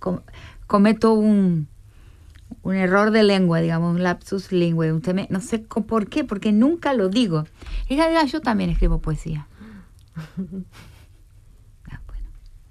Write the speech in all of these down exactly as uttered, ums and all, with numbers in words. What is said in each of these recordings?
com, cometo un, un error de lengua, digamos, un lapsus lingüe, un teme, no sé por qué, porque nunca lo digo. Y ya, yo también escribo poesía. Ah, bueno.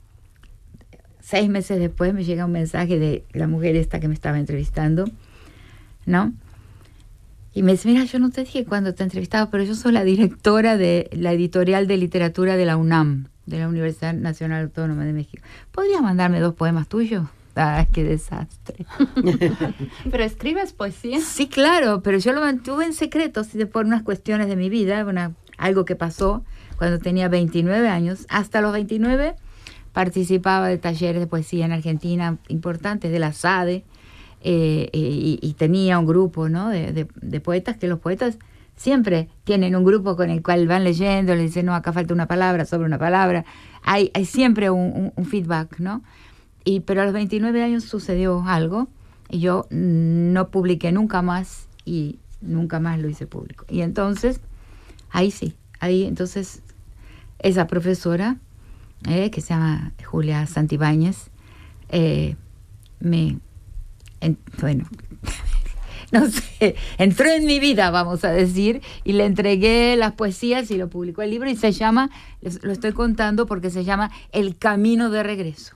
Seis meses después me llega un mensaje de la mujer esta que me estaba entrevistando, ¿no? Y me dice, mira, yo no te dije cuando te entrevistaba, pero yo soy la directora de la editorial de literatura de la UNAM, de la Universidad Nacional Autónoma de México. ¿Podrías mandarme dos poemas tuyos? ¡Ah, qué desastre! ¿Pero escribes poesía? Sí, claro, pero yo lo mantuve en secreto por unas cuestiones de mi vida, una, algo que pasó cuando tenía veintinueve años. Hasta los veintinueve participaba de talleres de poesía en Argentina importantes, de la SADE, eh, y, y tenía un grupo, ¿no?, de, de, de poetas, que los poetas siempre tienen un grupo con el cual van leyendo, le dicen, no, acá falta una palabra, sobre una palabra. Hay, hay siempre un, un, un feedback, ¿no? Y, pero a los veintinueve años sucedió algo y yo no publiqué nunca más y nunca más lo hice público. Y entonces, ahí sí, ahí entonces esa profesora, eh, que se llama Julia Santibáñez, eh, me, en, bueno, no sé, entró en mi vida, vamos a decir, y le entregué las poesías y lo publicó el libro y se llama, lo estoy contando porque se llama El Camino de Regreso.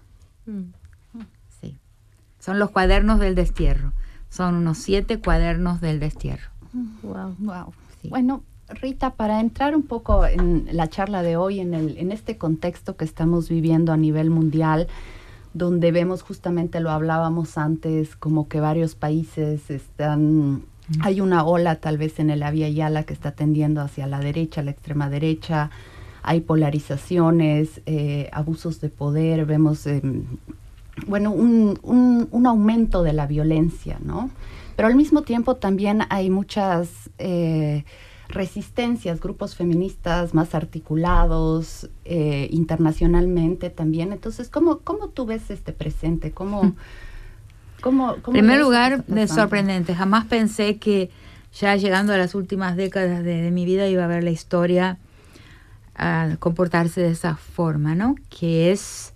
Sí. Son los cuadernos del destierro. Son unos siete cuadernos del destierro. Wow, wow. Sí. Bueno, Rita, para entrar un poco en la charla de hoy, en el, en este contexto que estamos viviendo a nivel mundial, donde vemos justamente, lo hablábamos antes, como que varios países están, mm. hay una ola tal vez en el Via Yala que está tendiendo hacia la derecha, la extrema derecha, hay polarizaciones, eh, abusos de poder, vemos, eh, bueno, un, un, un aumento de la violencia, ¿no? Pero al mismo tiempo también hay muchas eh, resistencias, grupos feministas más articulados eh, internacionalmente también. Entonces, ¿cómo, cómo tú ves este presente? ¿Cómo, cómo, cómo en primer lugar, es sorprendente. Jamás pensé que ya llegando a las últimas décadas de, de mi vida iba a ver la historia a comportarse de esa forma, ¿no? Que es,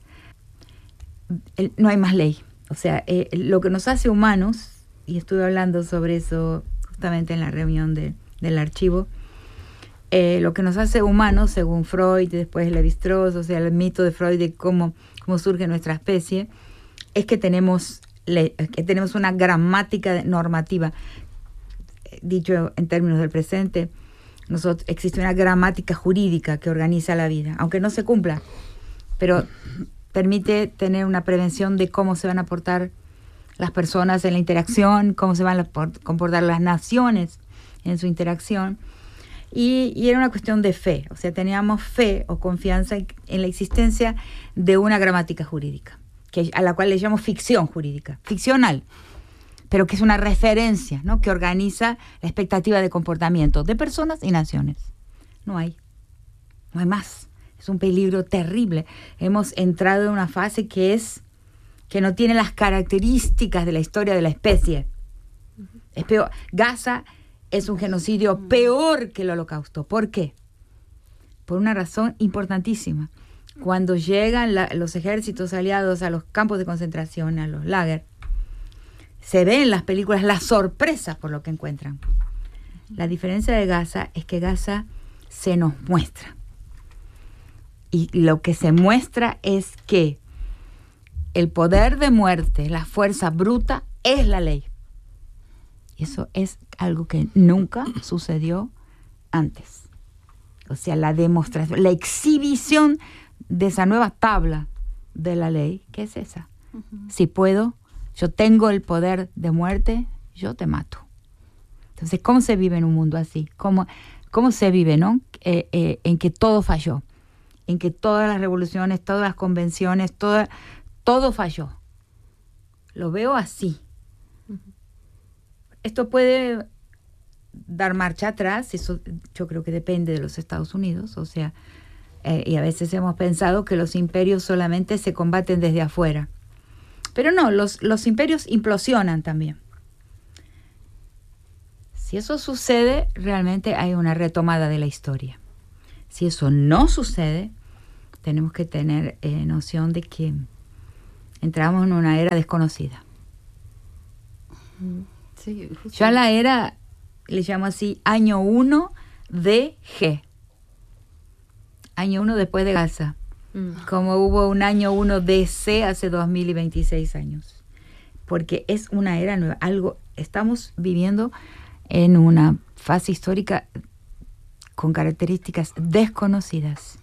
el, no hay más ley. O sea, eh, lo que nos hace humanos, y estuve hablando sobre eso justamente en la reunión de, del archivo, eh, lo que nos hace humanos, según Freud y después Levi-Strauss, o sea, el mito de Freud de cómo, cómo surge nuestra especie, es que tenemos, le, que tenemos una gramática normativa. Dicho en términos del presente, nosotros, existe una gramática jurídica que organiza la vida, aunque no se cumpla, pero permite tener una prevención de cómo se van a portar las personas en la interacción, cómo se van a comportar las naciones en su interacción. Y, y era una cuestión de fe, o sea, teníamos fe o confianza en la existencia de una gramática jurídica, que, a la cual le llamamos ficción jurídica, ficcional, pero que es una referencia, ¿no?, que organiza la expectativa de comportamiento de personas y naciones. No hay, no hay más. Es un peligro terrible. Hemos entrado en una fase que es que no tiene las características de la historia de la especie. Uh-huh. Es peor. Gaza es un genocidio uh-huh. peor que el Holocausto. ¿Por qué? Por una razón importantísima. Cuando llegan la, los ejércitos aliados a los campos de concentración, a los lager, se ve en las películas la sorpresa por lo que encuentran. Uh-huh. La diferencia de Gaza es que Gaza se nos muestra. Y lo que se muestra es que el poder de muerte, la fuerza bruta, es la ley. Y eso es algo que nunca sucedió antes. O sea, la demostración, la exhibición de esa nueva tabla de la ley, ¿qué es esa? Uh-huh. Si puedo, yo tengo el poder de muerte, yo te mato. Entonces, ¿cómo se vive en un mundo así? ¿Cómo, cómo se vive, no? Eh, eh, en que todo falló, en que todas las revoluciones, todas las convenciones, toda, todo falló. Lo veo así. Uh-huh. Esto puede dar marcha atrás, eso yo creo que depende de los Estados Unidos, o sea, eh, y a veces hemos pensado que los imperios solamente se combaten desde afuera. Pero no, los, los imperios implosionan también. Si eso sucede, realmente hay una retomada de la historia. Si eso no sucede, tenemos que tener eh, noción de que entramos en una era desconocida. Sí, yo a la era le llamo así año uno de G. Año uno después de Gaza. Mm. Como hubo un año uno de C hace dos mil veintiséis años. Porque es una era nueva. Algo, estamos viviendo en una fase histórica con características desconocidas.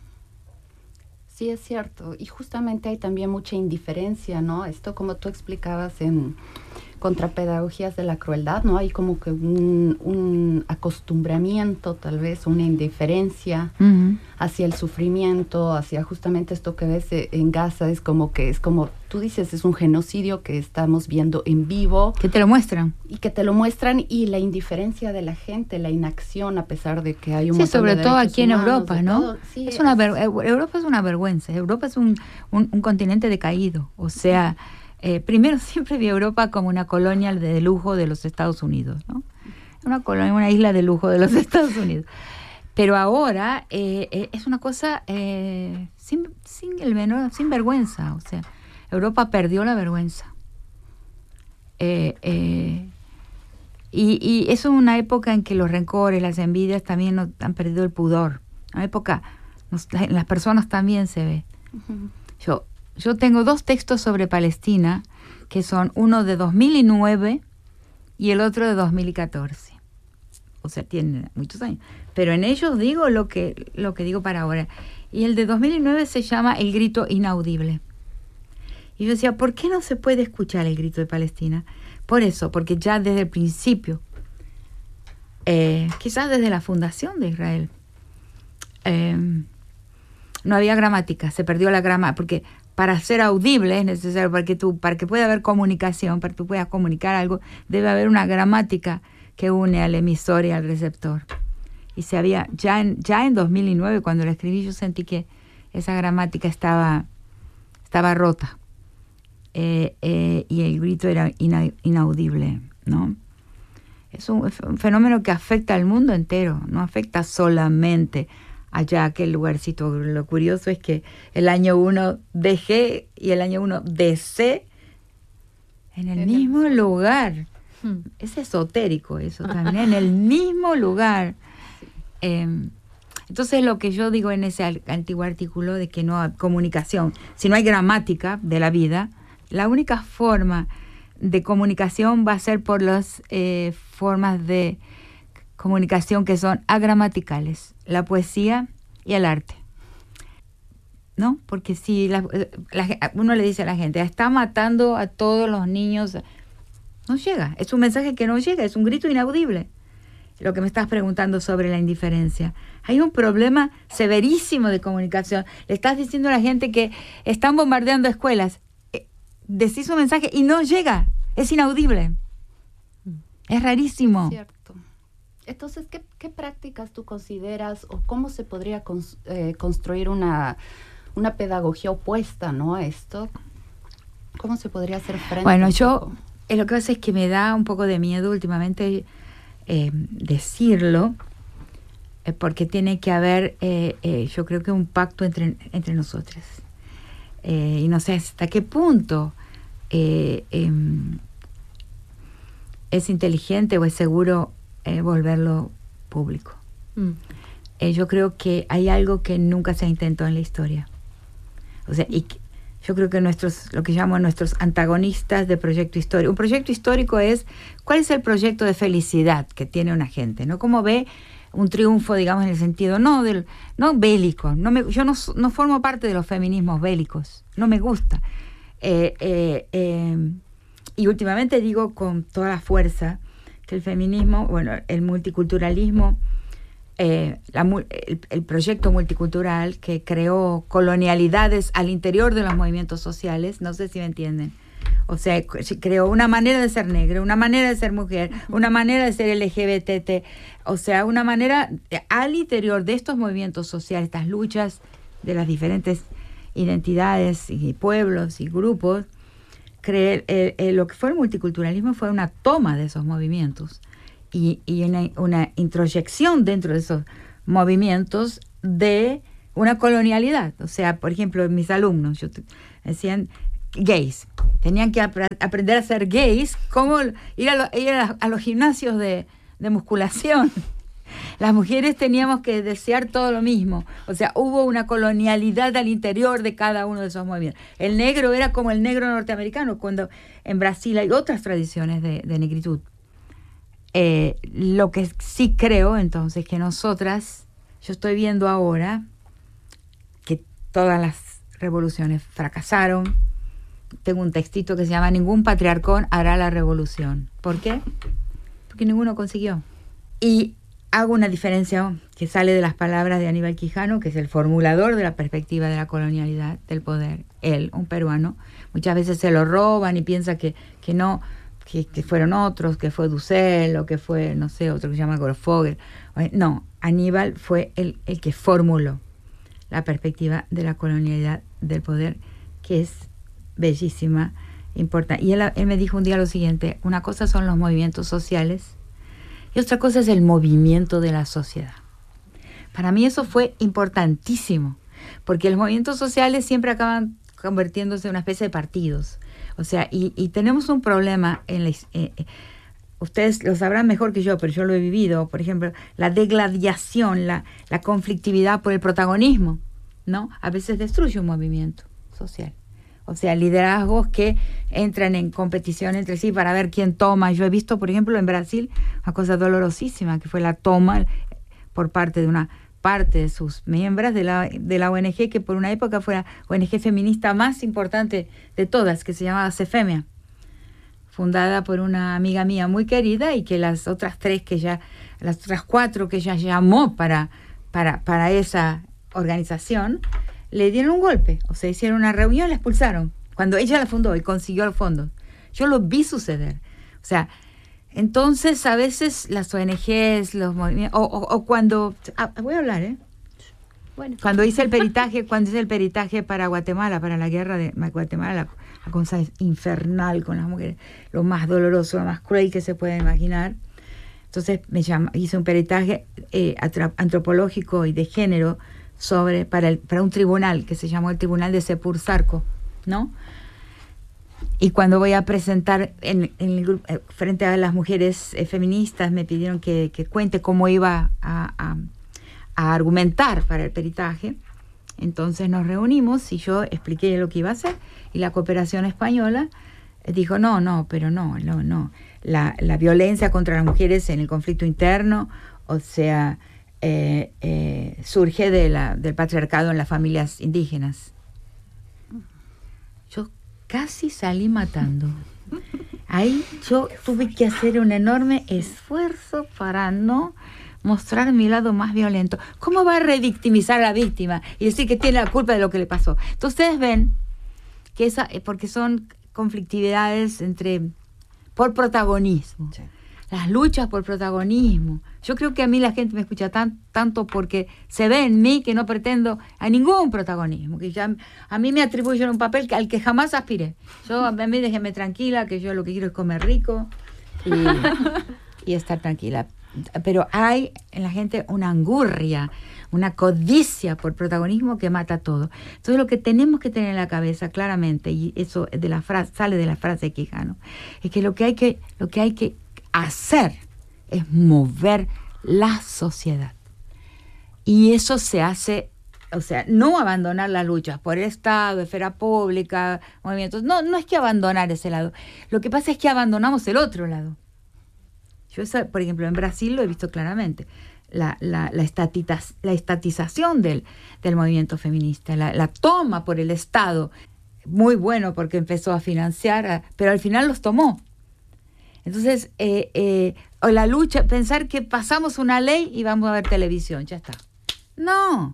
Sí, es cierto. Y justamente hay también mucha indiferencia, ¿no? Esto, como tú explicabas en Contrapedagogías de la Crueldad, ¿no? Hay como que un, un acostumbramiento, tal vez, una indiferencia uh-huh. hacia el sufrimiento, hacia justamente esto que ves en Gaza. Es como que, es como tú dices, es un genocidio que estamos viendo en vivo. Que te lo muestran. Y que te lo muestran, y la indiferencia de la gente, la inacción, a pesar de que hay un sí, montón sobre de todo derechos aquí en humanos, Europa, ¿no? Todo. Sí, es es, una ver- Europa es una vergüenza. Europa es un, un, un continente decaído. O sea, eh, primero siempre vi a Europa como una colonia de lujo de los Estados Unidos, ¿no? Una colonia, una isla de lujo de los Estados Unidos. Pero ahora eh, eh, es una cosa eh, sin, sin el menor, sin vergüenza. O sea, Europa perdió la vergüenza. Eh, eh, y, y eso es una época en que los rencores, las envidias también no, han perdido el pudor. Una época, nos, en las personas también se ve. Uh-huh. Yo, yo tengo dos textos sobre Palestina, que son uno de dos mil nueve y el otro de dos mil catorce. O sea, tienen muchos años. Pero en ellos digo lo que, lo que digo para ahora. Y el de dos mil nueve se llama El grito inaudible. Y yo decía, ¿por qué no se puede escuchar el grito de Palestina? Por eso, porque ya desde el principio, eh, quizás desde la fundación de Israel, eh, no había gramática, se perdió la gramática, porque para ser audible es necesario, para que, tú, para que pueda haber comunicación, para que tú puedas comunicar algo, debe haber una gramática que une al emisor y al receptor. Y se había, ya en, ya en dos mil nueve, cuando lo escribí, yo sentí que esa gramática estaba, estaba rota. Eh, eh, y el grito era ina, inaudible, ¿no? Es un, un fenómeno que afecta al mundo entero, no afecta solamente allá, aquel lugarcito. Lo curioso es que el año uno de G y el año uno de C en el en mismo el... lugar. Hmm. Es esotérico eso también, en el mismo lugar. Sí. Eh, entonces lo que yo digo en ese antiguo artículo de que no hay comunicación, si no hay gramática de la vida, la única forma de comunicación va a ser por las eh, formas de comunicación que son agramaticales, la poesía y el arte, ¿no? Porque si la, la, uno le dice a la gente, está matando a todos los niños, no llega, es un mensaje que no llega, es un grito inaudible. Lo que me estás preguntando sobre la indiferencia. Hay un problema severísimo de comunicación. Le estás diciendo a la gente que están bombardeando escuelas. Decís un mensaje y no llega, es inaudible. Es rarísimo. Es cierto. Entonces, ¿qué, qué prácticas tú consideras o cómo se podría cons, eh, construir una, una pedagogía opuesta, ¿no, a esto? ¿Cómo se podría hacer frente? Bueno, yo, eh, lo que pasa es que me da un poco de miedo últimamente eh, decirlo, eh, porque tiene que haber, eh, eh, yo creo que un pacto entre, entre nosotros. Eh, y no sé hasta qué punto eh, eh, es inteligente o es seguro eh, volverlo público. Mm. Eh, yo creo que hay algo que nunca se intentó en la historia. O sea, y que, yo creo que nuestros, lo que llamo nuestros antagonistas de proyecto histórico. Un proyecto histórico es, ¿cuál es el proyecto de felicidad que tiene una gente? ¿No? ¿Cómo ve un triunfo, digamos, en el sentido no del no bélico? No me, yo no, no formo parte de los feminismos bélicos, no me gusta. Eh, eh, eh, y últimamente digo con toda la fuerza que el feminismo, bueno, el multiculturalismo, eh, la, el, el proyecto multicultural que creó colonialidades al interior de los movimientos sociales, no sé si me entienden. O sea, creó una manera de ser negro, una manera de ser mujer, una manera de ser L G B T T, o sea, una manera al interior de estos movimientos sociales, estas luchas de las diferentes identidades y pueblos y grupos, creer, eh, eh, lo que fue el multiculturalismo fue una toma de esos movimientos y, y una, una introyección dentro de esos movimientos de una colonialidad. O sea, por ejemplo, mis alumnos yo te, decían, gays. Tenían que ap- aprender a ser gays, como ir a, lo, ir a, a los gimnasios de, de musculación. Las mujeres teníamos que desear todo lo mismo. O sea, hubo una colonialidad al interior de cada uno de esos movimientos. El negro era como el negro norteamericano, cuando en Brasil hay otras tradiciones de, de negritud. Eh, lo que sí creo, entonces, que nosotras, yo estoy viendo ahora que todas las revoluciones fracasaron. Tengo un textito que se llama "Ningún patriarcón hará la revolución". ¿Por qué? Porque ninguno consiguió. Y hago una diferencia que sale de las palabras de Aníbal Quijano, que es el formulador de la perspectiva de la colonialidad, del poder. Él, un peruano, muchas veces se lo roban y piensa que, que no, que, que fueron otros, que fue Dussel o que fue, no sé, otro que se llama Grofogel. No, Aníbal fue el, el que formuló la perspectiva de la colonialidad del poder, que es bellísima, importante. Y él, él me dijo un día lo siguiente: una cosa son los movimientos sociales y otra cosa es el movimiento de la sociedad. Para mí eso fue importantísimo, porque los movimientos sociales siempre acaban convirtiéndose en una especie de partidos. O sea, y, y tenemos un problema, en la, eh, ustedes lo sabrán mejor que yo, pero yo lo he vivido, por ejemplo, la degladiación, la, la conflictividad por el protagonismo, ¿no? A veces destruye un movimiento social. O sea, liderazgos que entran en competición entre sí para ver quién toma. Yo he visto, por ejemplo, en Brasil, una cosa dolorosísima, que fue la toma por parte de una parte de sus miembros de la, de la O N G, que por una época fue la O N G feminista más importante de todas, que se llamaba Cefemia, fundada por una amiga mía muy querida, y que las otras tres que ya, las otras cuatro que ella llamó para, para, para esa organización, le dieron un golpe, o sea, hicieron una reunión y la expulsaron, cuando ella la fundó y consiguió el fondo. Yo lo vi suceder. O sea, entonces a veces las O N Ges, los movimientos, o, o, o cuando, ah, voy a hablar, ¿eh? Bueno. Cuando hice el peritaje, cuando hice el peritaje para Guatemala, para la guerra de Guatemala, la, la cosa es infernal con las mujeres, lo más doloroso, lo más cruel que se puede imaginar. Entonces me llama, hice un peritaje eh, antropológico y de género sobre para el para un tribunal que se llamó el Tribunal de Sepur-Sarco, ¿no? Y cuando voy a presentar en, en el grupo, eh, frente a las mujeres eh, feministas, me pidieron que, que cuente cómo iba a, a, a argumentar para el peritaje. Entonces nos reunimos y yo expliqué lo que iba a hacer, y la Cooperación Española dijo no, no, pero no, no, no. La, la violencia contra las mujeres en el conflicto interno, o sea, Eh, eh, surge de la, del patriarcado en las familias indígenas. Yo casi salí matando. Ahí yo tuve que hacer un enorme esfuerzo para no mostrar mi lado más violento. ¿Cómo va a revictimizar a la víctima y decir que tiene la culpa de lo que le pasó? Entonces ustedes ven que esa, porque son conflictividades entre por protagonismo. Sí. Las luchas por protagonismo. Yo creo que a mí la gente me escucha tan, tanto porque se ve en mí que no pretendo a ningún protagonismo, que ya a mí me atribuyen un papel al que jamás aspiré. Yo, a mí déjenme tranquila, que yo lo que quiero es comer rico y, y estar tranquila. Pero hay en la gente una angurria, una codicia por protagonismo que mata todo. Entonces lo que tenemos que tener en la cabeza claramente, y eso de la frase, sale de la frase de Quijano, es que lo que hay que, lo que hay que hacer es mover la sociedad. Y eso se hace, o sea, no abandonar las luchas por el Estado, esfera pública, movimientos. No, no es que abandonar ese lado. Lo que pasa es que abandonamos el otro lado. Yo, esa, por ejemplo, en Brasil lo he visto claramente. La, la, la, estatitas, la estatización del, del movimiento feminista, la, la toma por el Estado, muy bueno porque empezó a financiar, a, pero al final los tomó. Entonces, eh, eh, o la lucha, pensar que pasamos una ley y vamos a ver televisión, ya está. No.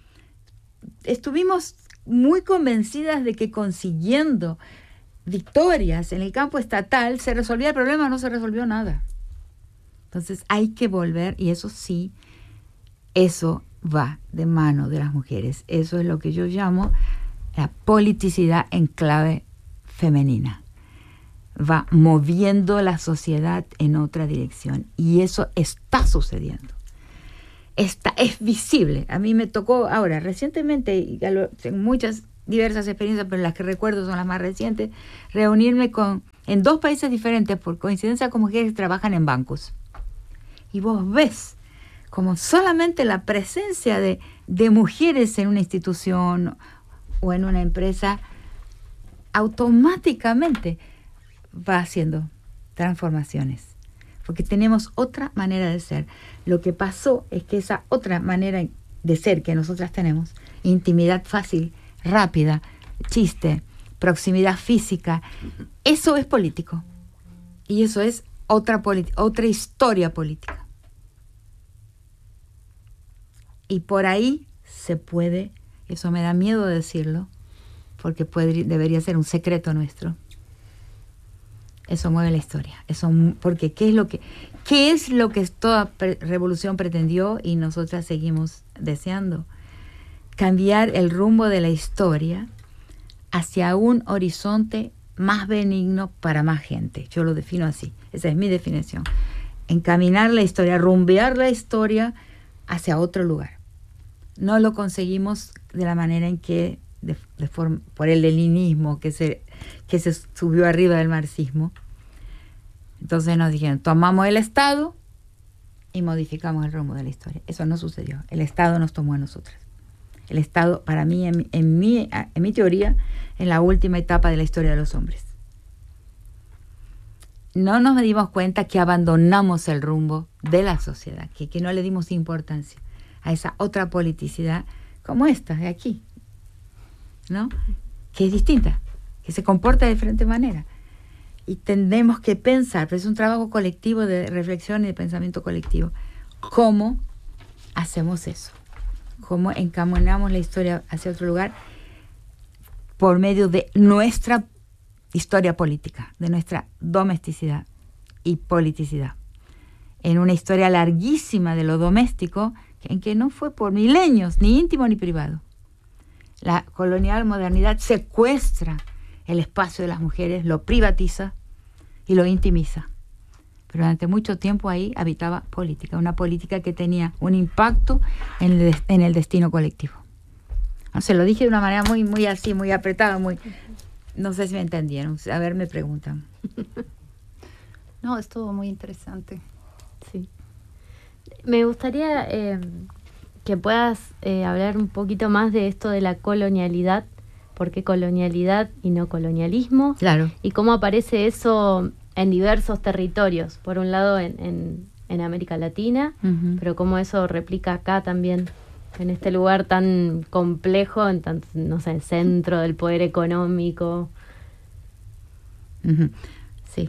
Estuvimos muy convencidas de que consiguiendo victorias en el campo estatal se resolvía el problema, no se resolvió nada. Entonces hay que volver, y eso sí, eso va de mano de las mujeres. Eso es lo que yo llamo la politicidad en clave femenina. Va moviendo la sociedad en otra dirección, y eso está sucediendo. Está, es visible. A mí me tocó ahora, recientemente, y en muchas diversas experiencias, pero las que recuerdo son las más recientes, reunirme con en dos países diferentes, por coincidencia, con mujeres que trabajan en bancos. Y vos ves como solamente la presencia de, de mujeres en una institución o en una empresa automáticamente va haciendo transformaciones, porque tenemos otra manera de ser. Lo que pasó es que esa otra manera de ser que nosotras tenemos, intimidad fácil, rápida, chiste, proximidad física, eso es político. Y eso es otra, otra historia política. Y por ahí se puede, eso me da miedo decirlo, porque puede, debería ser un secreto nuestro. Eso mueve la historia. Eso, porque ¿qué es lo que, qué es lo que toda pre- revolución pretendió y nosotras seguimos deseando? Cambiar el rumbo de la historia hacia un horizonte más benigno para más gente. Yo lo defino así. Esa es mi definición. Encaminar la historia, rumbear la historia hacia otro lugar. No lo conseguimos de la manera en que, de, de forma, por el leninismo que se, que se subió arriba del marxismo. Entonces nos dijeron, tomamos el Estado y modificamos el rumbo de la historia. Eso no sucedió. El Estado nos tomó a nosotras. El Estado, para mí, en, en, mi, en mi teoría, en la última etapa de la historia de los hombres. No nos dimos cuenta que abandonamos el rumbo de la sociedad, que, que no le dimos importancia a esa otra politicidad como esta de aquí, ¿no? Que es distinta, que se comporta de diferente manera. Y tenemos que pensar, pero es un trabajo colectivo de reflexión y de pensamiento colectivo, cómo hacemos eso, cómo encaminamos la historia hacia otro lugar por medio de nuestra historia política, de nuestra domesticidad y politicidad. En una historia larguísima de lo doméstico, en que no fue por milenios, ni íntimo ni privado. La colonial modernidad secuestra el espacio de las mujeres, lo privatiza y lo intimiza. Pero durante mucho tiempo ahí habitaba política, una política que tenía un impacto en el, en el destino colectivo. No sé, lo dije de una manera muy, muy así, muy apretada, muy... No sé si me entendieron. A ver, me preguntan. No, estuvo muy interesante. Sí. Me gustaría eh, que puedas eh, hablar un poquito más de esto de la colonialidad. ¿Por qué colonialidad y no colonialismo? Claro. Y cómo aparece eso en diversos territorios. Por un lado en, en, en América Latina, uh-huh. pero cómo eso replica acá también, en este lugar tan complejo, en tan, no sé, centro del poder económico. Uh-huh. Sí.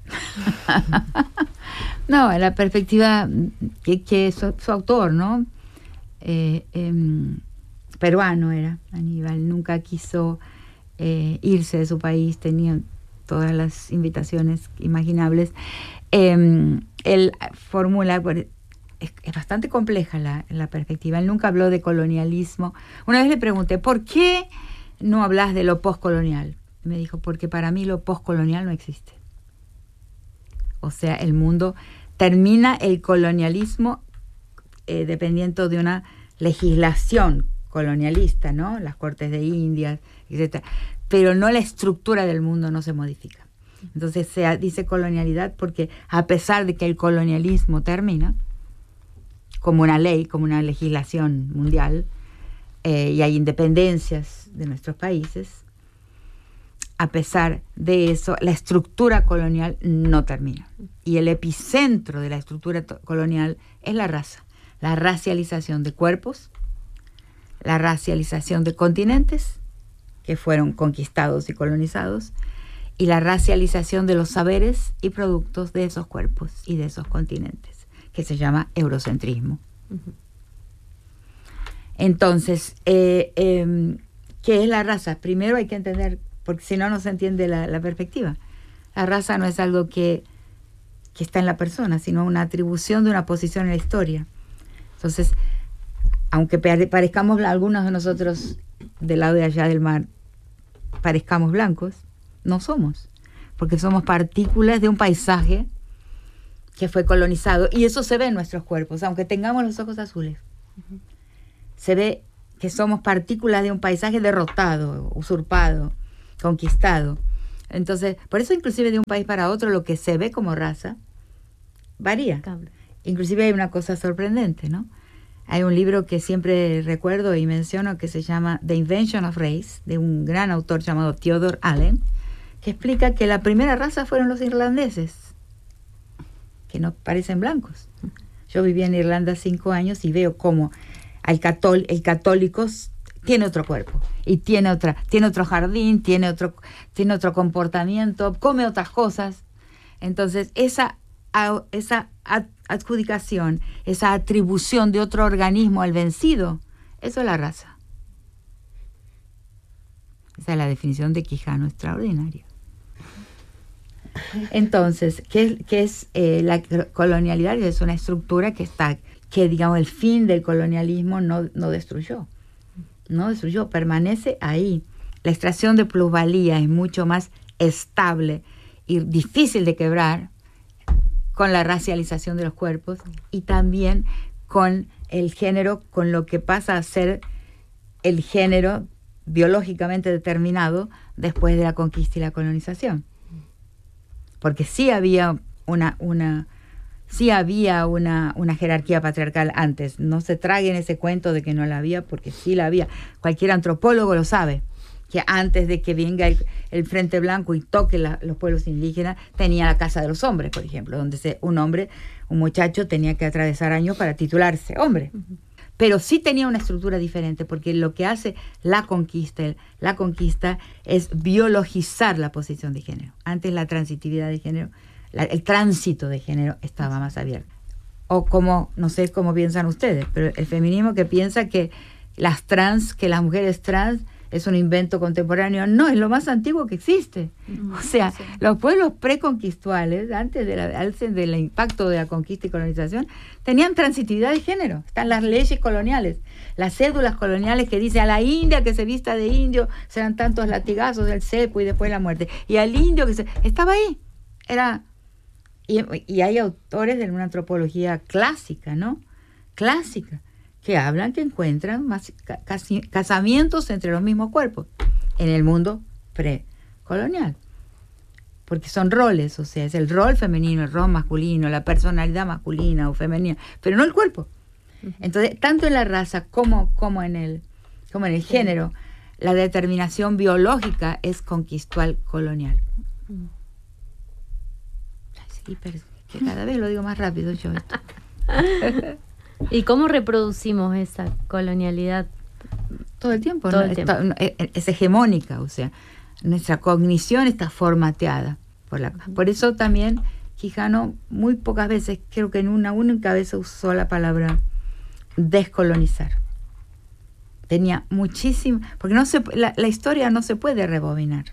No, la perspectiva que, que su, su autor, ¿no? Eh, eh, peruano era, Aníbal, nunca quiso eh, irse de su país, tenía todas las invitaciones imaginables. Eh, él formula... Es, es bastante compleja la, la perspectiva. Él nunca habló de colonialismo. Una vez le pregunté, ¿por qué no hablas de lo postcolonial? Me dijo, porque para mí lo postcolonial no existe. O sea, el mundo termina el colonialismo eh, dependiendo de una legislación colonialista, ¿no? Las Cortes de Indias, etcétera. Pero no la estructura del mundo no se modifica. Entonces se dice colonialidad porque a pesar de que el colonialismo termina, como una ley, como una legislación mundial, eh, y hay independencias de nuestros países, a pesar de eso, la estructura colonial no termina. Y el epicentro de la estructura to- colonial es la raza, la racialización de cuerpos, la racialización de continentes que fueron conquistados y colonizados, y la racialización de los saberes y productos de esos cuerpos y de esos continentes, que se llama eurocentrismo. Uh-huh. Entonces, eh, eh, ¿qué es la raza? Primero hay que entender, porque si no, no se entiende la, la perspectiva. La raza no es algo que, que está en la persona, sino una atribución de una posición en la historia. Entonces, aunque parezcamos, algunos de nosotros del lado de allá del mar, parezcamos blancos, no somos, porque somos partículas de un paisaje que fue colonizado, y eso se ve en nuestros cuerpos, aunque tengamos los ojos azules. Uh-huh. Se ve que somos partículas de un paisaje derrotado, usurpado, conquistado. Entonces, por eso inclusive de un país para otro lo que se ve como raza varía. Cambia. Inclusive hay una cosa sorprendente, ¿no? Hay un libro que siempre recuerdo y menciono que se llama The Invention of Race, de un gran autor llamado Theodore Allen, que explica que la primera raza fueron los irlandeses, que no parecen blancos. Yo viví en Irlanda cinco años y veo cómo el, catól el católico tiene otro cuerpo y tiene otra, tiene otro jardín, tiene otro, tiene otro comportamiento, come otras cosas. Entonces, esa, esa adjudicación, esa atribución de otro organismo al vencido, eso es la raza. Esa es la definición de Quijano extraordinaria. Entonces, ¿qué, qué es eh, la colonialidad? Es una estructura que está, que digamos el fin del colonialismo no, no destruyó, no destruyó, permanece ahí. La extracción de plusvalía es mucho más estable y difícil de quebrar con la racialización de los cuerpos y también con el género, con lo que pasa a ser el género biológicamente determinado después de la conquista y la colonización. Porque sí había una, una, sí había una, una jerarquía patriarcal antes. No se traguen ese cuento de que no la había, porque sí la había. Cualquier antropólogo lo sabe, que antes de que venga el, el Frente Blanco y toque la, los pueblos indígenas, tenía la casa de los hombres, por ejemplo, donde se, un hombre, un muchacho tenía que atravesar años para titularse hombre. Uh-huh. Pero sí tenía una estructura diferente, porque lo que hace la conquista, la conquista es biologizar la posición de género. Antes la transitividad de género, la, el tránsito de género estaba más abierto. O como, no sé cómo piensan ustedes, pero el feminismo que piensa que las trans, que las mujeres trans es un invento contemporáneo, no, es lo más antiguo que existe. Mm, o sea, sí. Los pueblos preconquistuales, antes, de la, antes del impacto de la conquista y colonización, tenían transitividad de género. Están las leyes coloniales, las cédulas coloniales que dicen a la india que se vista de indio serán tantos latigazos del cepo y después la muerte. Y al indio que se... Estaba ahí. Era... Y, y hay autores de una antropología clásica, ¿no? Clásica. Que hablan que encuentran más casi, casamientos entre los mismos cuerpos en el mundo precolonial. Porque son roles, o sea, es el rol femenino, el rol masculino, la personalidad masculina o femenina, pero no el cuerpo. Uh-huh. Entonces, tanto en la raza como, como, en, el, como en el género, la determinación biológica es conquistual colonial. Uh-huh. Ay, sí, pero que cada vez lo digo más rápido yo esto. ¿Y cómo reproducimos esa colonialidad? Todo el tiempo. Todo ¿no? el tiempo. Está, es hegemónica, o sea, nuestra cognición está formateada. Por, la, uh-huh. por eso también Quijano muy pocas veces, creo que en una única vez usó la palabra descolonizar. Tenía muchísimo, porque no se, la, la historia no se puede rebobinar.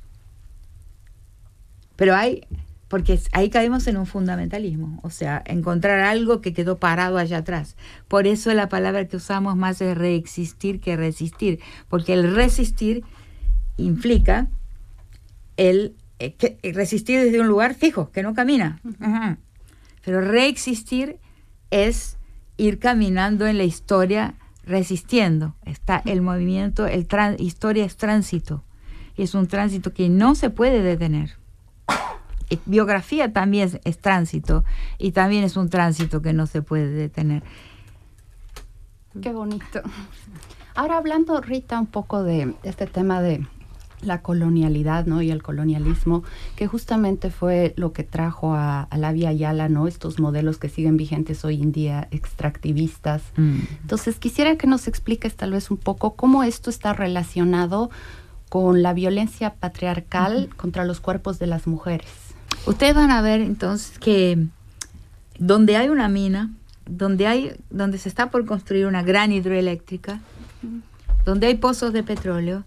Pero hay... Porque ahí caemos en un fundamentalismo, o sea, encontrar algo que quedó parado allá atrás. Por eso la palabra que usamos más es reexistir que resistir, porque el resistir implica el, eh, que, resistir desde un lugar fijo, que no camina. Uh-huh. Pero reexistir es ir caminando en la historia resistiendo. Está el movimiento, el trans, historia es tránsito, y es un tránsito que no se puede detener. Biografía también es, es tránsito y también es un tránsito que no se puede detener. Qué bonito. Ahora hablando, Rita, un poco de este tema de la colonialidad, ¿no? Y el colonialismo, que justamente fue lo que trajo a, a la Vía Yala, ¿no? Estos modelos que siguen vigentes hoy en día, extractivistas. Mm. Entonces, quisiera que nos expliques tal vez un poco cómo esto está relacionado con la violencia patriarcal uh-huh. contra los cuerpos de las mujeres. Ustedes van a ver entonces que donde hay una mina, donde hay, donde se está por construir una gran hidroeléctrica, uh-huh. donde hay pozos de petróleo,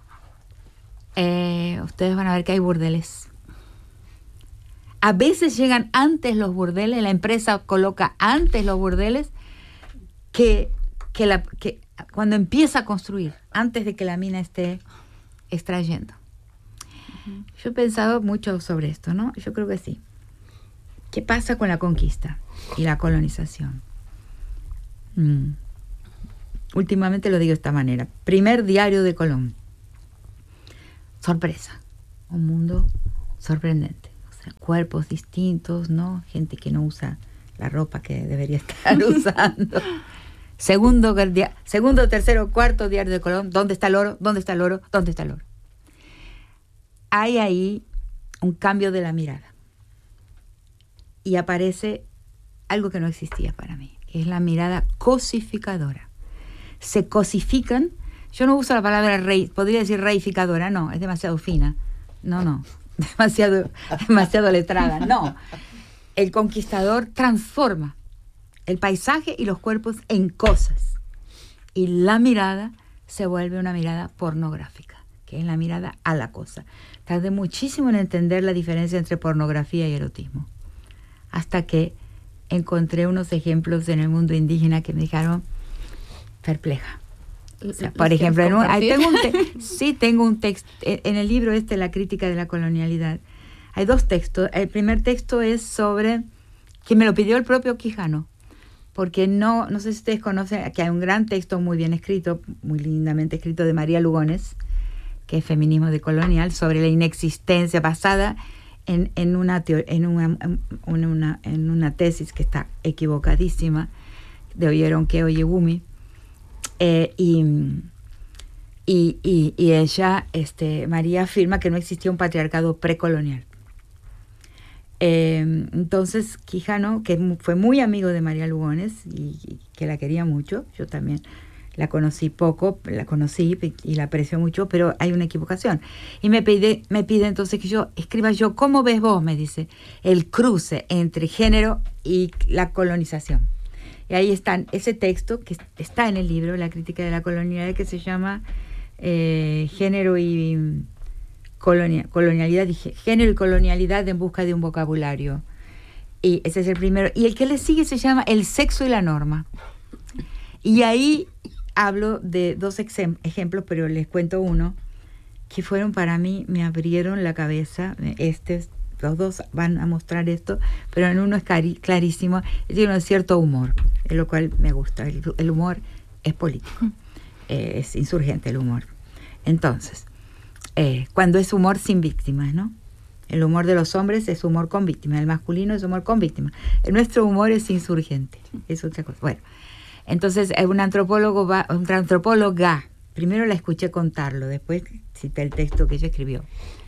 eh, ustedes van a ver que hay burdeles. A veces llegan antes los burdeles, la empresa coloca antes los burdeles que, que, la, que cuando empieza a construir, antes de que la mina esté extrayendo. Yo he pensado mucho sobre esto, ¿no? Yo creo que sí. ¿Qué pasa con la conquista y la colonización? Mm. últimamente lo digo de esta manera. Primer diario de Colón. Sorpresa. Un mundo sorprendente. O sea, cuerpos distintos, ¿no? Gente que no usa la ropa que debería estar usando. Segundo, segundo, tercero, cuarto diario de Colón. ¿Dónde está el oro? ¿Dónde está el oro? ¿Dónde está el oro? Hay ahí un cambio de la mirada. Y aparece algo que no existía para mí, que es la mirada cosificadora. Se cosifican. Yo no uso la palabra rey, podría decir reificadora, no, es demasiado fina. No, no, demasiado, demasiado letrada, no. El conquistador transforma el paisaje y los cuerpos en cosas. Y la mirada se vuelve una mirada pornográfica, que es la mirada a la cosa. Tardé muchísimo en entender la diferencia entre pornografía y erotismo, hasta que encontré unos ejemplos en el mundo indígena que me dejaron perpleja. O sea, por ejemplo, en un, ahí tengo un te- sí tengo un texto, en el libro este, La crítica de la colonialidad, hay dos textos. El primer texto es sobre, que me lo pidió el propio Quijano, porque no, no sé si ustedes conocen, que hay un gran texto muy bien escrito, muy lindamente escrito, de María Lugones, que es Feminismo decolonial, sobre la inexistencia basada en, en, una, teo- en, una, en, una, en una tesis que está equivocadísima, de Oyeronke Oyegumi. Eh, y, y, y, y ella, este, María, afirma que no existía un patriarcado precolonial. Eh, entonces, Quijano, que fue muy amigo de María Lugones y, y que la quería mucho, yo también la conocí poco, la conocí y la aprecio mucho, pero hay una equivocación. Y me pide, me pide entonces que yo escriba yo, ¿cómo ves vos? Me dice, el cruce entre género y la colonización. Y ahí está ese texto que está en el libro, La crítica de la colonialidad, que se llama eh, Género y colonia, colonialidad, dije, Género y colonialidad en busca de un vocabulario. Y ese es el primero. Y el que le sigue se llama El sexo y la norma. Y ahí hablo de dos ejem- ejemplos, pero les cuento uno, que fueron para mí, me abrieron la cabeza. Este Los dos van a mostrar esto, pero en uno es cari- clarísimo, tiene un cierto humor, en lo cual me gusta. El, el humor es político, eh, es insurgente el humor. Entonces, eh, cuando es humor sin víctimas, ¿no? El humor de los hombres es humor con víctimas, el masculino es humor con víctimas. El nuestro humor es insurgente, es otra cosa. Bueno, entonces un antropólogo va, una antropóloga, primero la escuché contarlo, después cité el texto que ella escribió.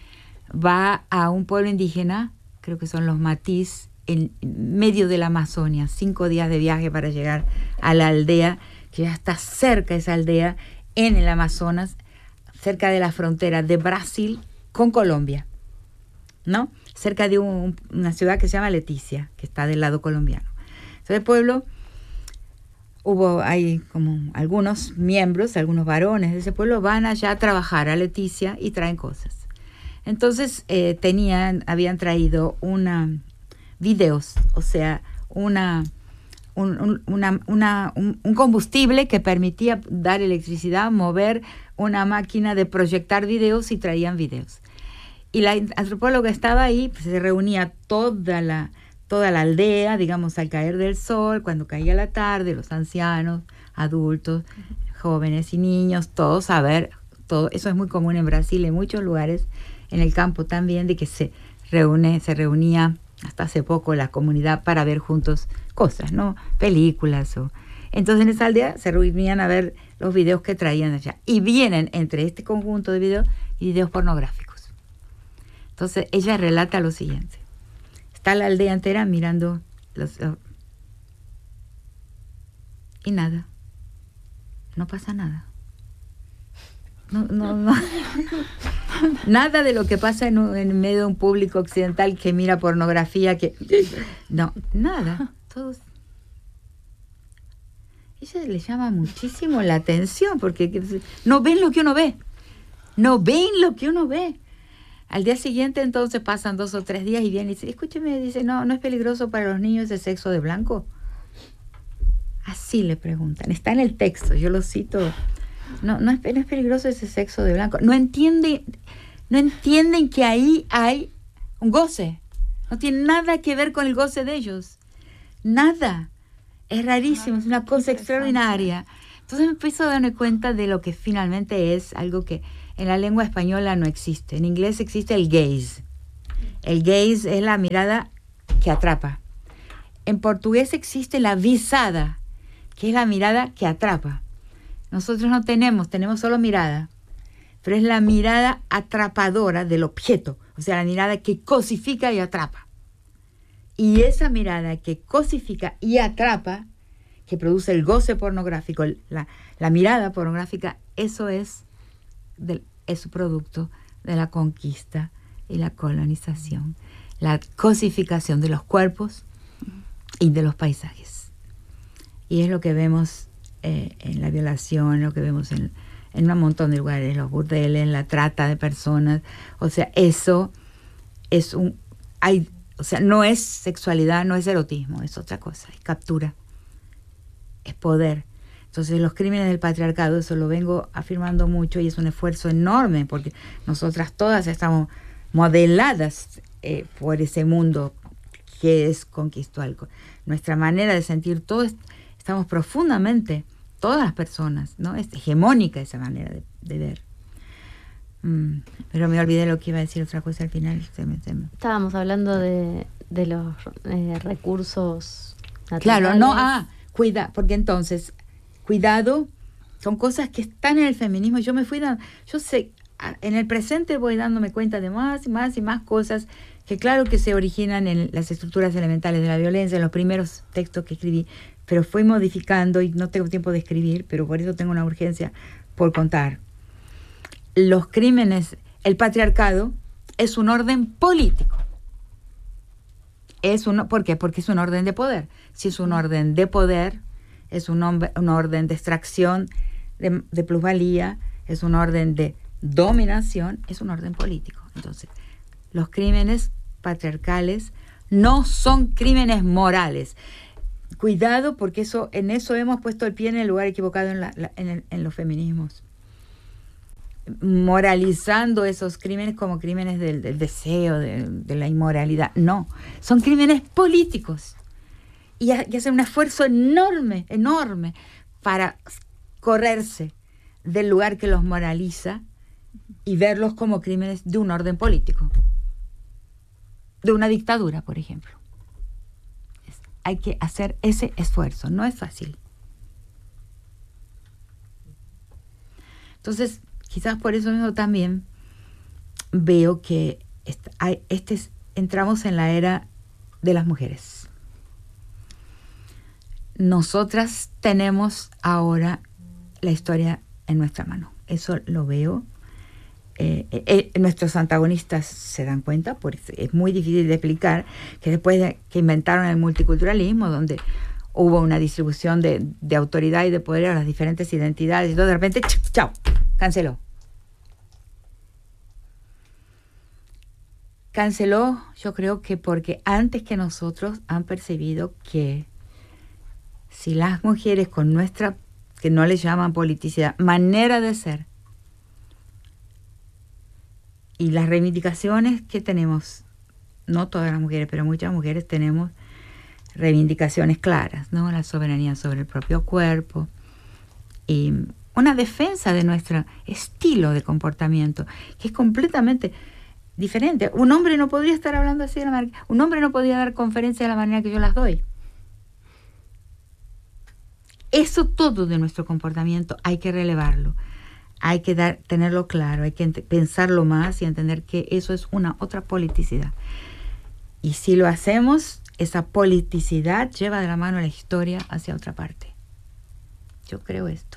Va a un pueblo indígena, creo que son los Matís, en medio de la Amazonia, cinco días de viaje para llegar a la aldea, que ya está cerca esa aldea, en el Amazonas, cerca de la frontera de Brasil con Colombia, ¿no? Cerca de un, una ciudad que se llama Leticia, que está del lado colombiano. Entonces el pueblo, hubo, hay como algunos miembros, algunos varones de ese pueblo, van allá a trabajar a Leticia y traen cosas. Entonces eh, tenían, habían traído una videos, o sea, una, un, un, una, una, un, un combustible que permitía dar electricidad, mover una máquina de proyectar videos, y traían videos. Y la antropóloga estaba ahí, pues se reunía toda la, toda la aldea, digamos, al caer del sol, cuando caía la tarde, los ancianos, adultos, jóvenes y niños, todos a ver, todo. Eso es muy común en Brasil, en muchos lugares, en el campo también, de que se reúne, se reunía hasta hace poco la comunidad para ver juntos cosas, ¿no? Películas. O... Entonces en esa aldea se reunían a ver los videos que traían allá. Y vienen entre este conjunto de videos y videos pornográficos. Entonces ella relata lo siguiente. Está la aldea entera mirando los... Uh, y nada. No pasa nada. No, no, no. Nada de lo que pasa en, un, en medio de un público occidental que mira pornografía, que... No, nada. Todos... Ella le llama muchísimo la atención, porque no ven lo que uno ve. No ven lo que uno ve. Al día siguiente, entonces, pasan dos o tres días y viene y dice, escúcheme, dice, no, ¿no es peligroso para los niños de sexo de blanco? Así le preguntan. Está en el texto, yo lo cito... No, no es, no es peligroso ese sexo de blanco. No entiende, no entienden que ahí hay un goce. No tiene nada que ver con el goce de ellos. Nada. Es rarísimo, es una cosa extraordinaria. Entonces me empiezo a darme cuenta de lo que finalmente es algo que en la lengua española no existe. En inglés existe el gaze. El gaze es la mirada que atrapa. En portugués existe la visada, que es la mirada que atrapa. Nosotros no tenemos, tenemos solo mirada, pero es la mirada atrapadora del objeto, o sea, la mirada que cosifica y atrapa. Y esa mirada que cosifica y atrapa, que produce el goce pornográfico, la, la mirada pornográfica, eso es, del, es producto de la conquista y la colonización, la cosificación de los cuerpos y de los paisajes. Y es lo que vemos eh, en la violación, lo que vemos en, en un montón de lugares, los burdeles, la trata de personas. O sea, eso es un... hay, o sea, no es sexualidad, no es erotismo, es otra cosa, es captura, es poder. Entonces los crímenes del patriarcado, eso lo vengo afirmando mucho y es un esfuerzo enorme porque nosotras todas estamos modeladas eh, por ese mundo que es conquistó algo. Nuestra manera de sentir todo, es, estamos profundamente, todas las personas, ¿no? Es hegemónica esa manera de, de ver. Mm, pero me olvidé lo que iba a decir, otra cosa al final. Se me, se me... Estábamos hablando de, de los eh, recursos naturales. Claro, no, ah, cuida, porque entonces, cuidado, son cosas que están en el feminismo. Yo me fui dando, yo sé, en el presente voy dándome cuenta de más y más y más cosas que claro que se originan en las estructuras elementales de la violencia, en los primeros textos que escribí, pero fui modificando y no tengo tiempo de escribir, pero por eso tengo una urgencia por contar. Los crímenes, el patriarcado es un orden político. Es un, ¿por qué? Porque es un orden de poder. Si es un orden de poder, es un, hombre, un orden de extracción de, de plusvalía, es un orden de dominación, es un orden político. Entonces, los crímenes patriarcales no son crímenes morales. Cuidado, porque eso, en eso hemos puesto el pie en el lugar equivocado en, la, la, en, el, en los feminismos. Moralizando esos crímenes como crímenes del, del deseo, de, de la inmoralidad. No, son crímenes políticos. Y, y hacen un esfuerzo enorme, enorme, para correrse del lugar que los moraliza y verlos como crímenes de un orden político. De una dictadura, por ejemplo. Es, hay que hacer ese esfuerzo, no es fácil. Entonces, quizás por eso mismo también veo que este, hay, este es, entramos en la era de las mujeres. Nosotras tenemos ahora la historia en nuestra mano. Eso lo veo. Eh, eh, nuestros antagonistas se dan cuenta, porque es muy difícil de explicar, que después de que inventaron el multiculturalismo, donde hubo una distribución de, de autoridad y de poder a las diferentes identidades, y todo de repente, chao, canceló. Canceló, yo creo que porque antes que nosotros han percibido que si las mujeres con nuestra, que no les llaman politicidad, manera de ser, y las reivindicaciones que tenemos, no todas las mujeres, pero muchas mujeres tenemos reivindicaciones claras, ¿no? La soberanía sobre el propio cuerpo y una defensa de nuestro estilo de comportamiento, que es completamente diferente. Un hombre no podría estar hablando así de la manera, un hombre no podría dar conferencias de la manera que yo las doy. Eso todo de nuestro comportamiento hay que relevarlo. Hay que dar, tenerlo claro, hay que ent- pensarlo más y entender que eso es una otra politicidad. Y si lo hacemos, esa politicidad lleva de la mano la historia hacia otra parte. Yo creo esto.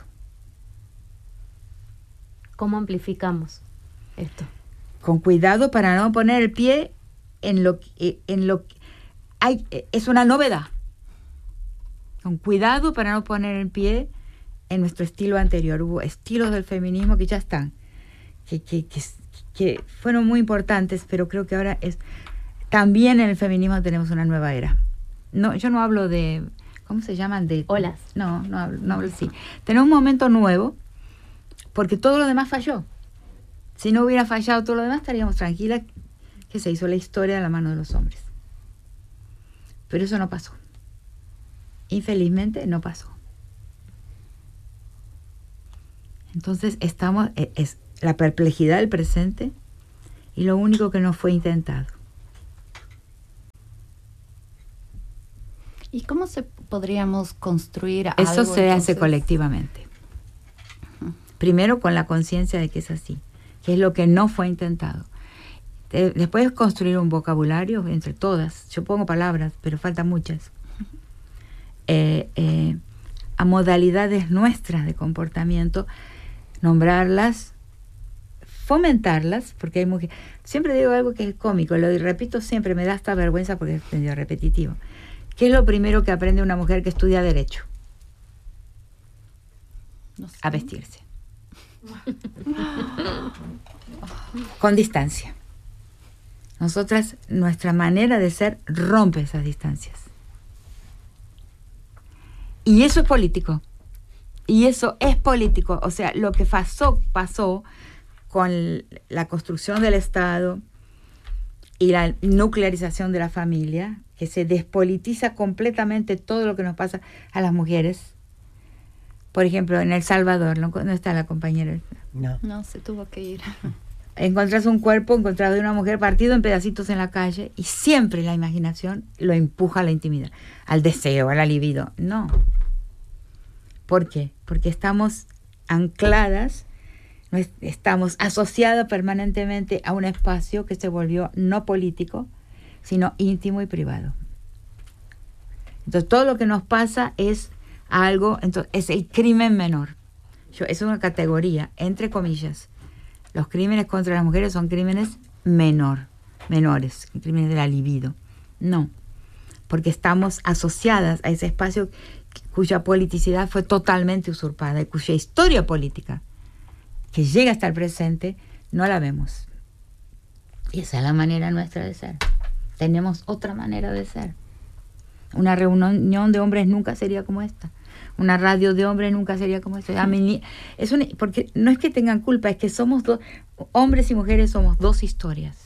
¿Cómo amplificamos esto? Con cuidado para no poner el pie en lo que... En lo que hay, es una novedad. Con cuidado para no poner el pie en nuestro estilo anterior. Hubo estilos del feminismo que ya están, que, que, que, que fueron muy importantes, pero creo que ahora es... También en el feminismo tenemos una nueva era. No, yo no hablo de... ¿Cómo se llaman? De olas. No, no hablo, no hablo así. Tenemos un momento nuevo, porque todo lo demás falló. Si no hubiera fallado todo lo demás, estaríamos tranquilas que se hizo la historia de la mano de los hombres. Pero eso no pasó. Infelizmente no pasó. Entonces estamos, es la perplejidad del presente y lo único que no fue intentado. ¿Y cómo se podríamos construir algo? Eso se entonces? hace colectivamente. Uh-huh. Primero con la conciencia de que es así, que es lo que no fue intentado. De, después construir un vocabulario entre todas. Yo pongo palabras, pero faltan muchas. Uh-huh. Eh, eh, a modalidades nuestras de comportamiento, nombrarlas, fomentarlas, porque hay mujeres. Siempre digo algo que es cómico, lo repito siempre, me da hasta vergüenza porque es medio repetitivo. ¿Qué es lo primero que aprende una mujer que estudia Derecho? No sé. A vestirse. Con distancia. Nosotras, nuestra manera de ser rompe esas distancias. Y eso es político. Y eso es político. O sea, lo que pasó, pasó con la construcción del Estado y la nuclearización de la familia, que se despolitiza completamente todo lo que nos pasa a las mujeres. Por ejemplo, en El Salvador, ¿no, no está la compañera? No. No, se tuvo que ir. Encontrás un cuerpo encontrado de una mujer partido en pedacitos en la calle y siempre la imaginación lo empuja a la intimidad, al deseo, a la libido. No. ¿Por qué? Porque estamos ancladas, estamos asociadas permanentemente a un espacio que se volvió no político, sino íntimo y privado. Entonces todo lo que nos pasa es algo, entonces es el crimen menor. Yo, es una categoría, entre comillas. Los crímenes contra las mujeres son crímenes menor, menores, crímenes de la libido. No, porque estamos asociadas a ese espacio cuya politicidad fue totalmente usurpada y cuya historia política, que llega hasta el presente, no la vemos. Y esa es la manera nuestra de ser. Tenemos otra manera de ser. Una reunión de hombres nunca sería como esta. Una radio de hombres nunca sería como esta. A mí, es una, porque no es que tengan culpa, es que somos dos, hombres y mujeres somos dos historias.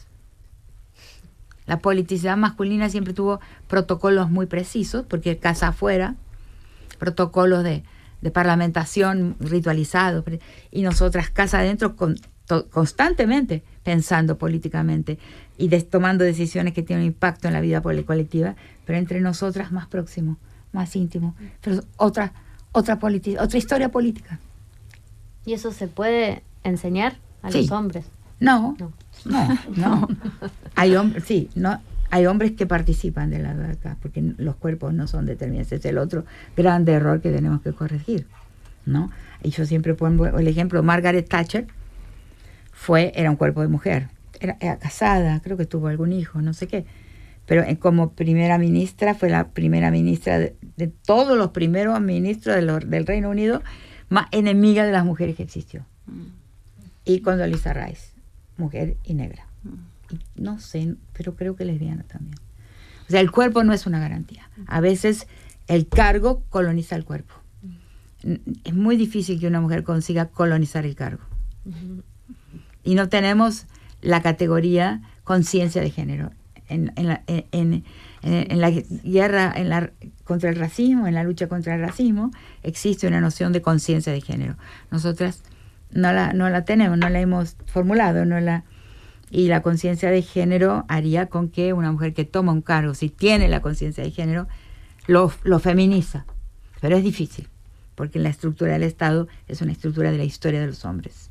La politicidad masculina siempre tuvo protocolos muy precisos, porque casa afuera, protocolos de, de parlamentación ritualizados, y nosotras casa adentro con, to, constantemente pensando políticamente y des, tomando decisiones que tienen impacto en la vida colectiva, pero entre nosotras más próximo, más íntimo, pero otra otra politi- otra historia política. ¿Y eso se puede enseñar a sí. los hombres? No, no, no. no. Hay hombres, sí, no, hay hombres que participan de la de acá, porque los cuerpos no son determinados. Ese es el otro grande error que tenemos que corregir, ¿no? Y yo siempre pongo el ejemplo, Margaret Thatcher fue, era un cuerpo de mujer, era, era casada, creo que tuvo algún hijo, no sé qué, pero como primera ministra fue la primera ministra de, de todos los primeros ministros de lo, del Reino Unido, más enemiga de las mujeres que existió. Mm. Y Condoleezza Rice, mujer y negra. Mm. Y no sé, pero creo que lesbiana también. O sea, el cuerpo no es una garantía. A veces el cargo coloniza el cuerpo. Mm. Es muy difícil que una mujer consiga colonizar el cargo. Mm. Y no tenemos la categoría conciencia de género. En, en, la, en, en, en la guerra en la, contra el racismo, en la lucha contra el racismo, existe una noción de conciencia de género. Nosotras no la, no la tenemos, no la hemos formulado, no la, y la conciencia de género haría con que una mujer que toma un cargo, si tiene la conciencia de género, lo, lo feminiza. Pero es difícil, porque la estructura del Estado es una estructura de la historia de los hombres.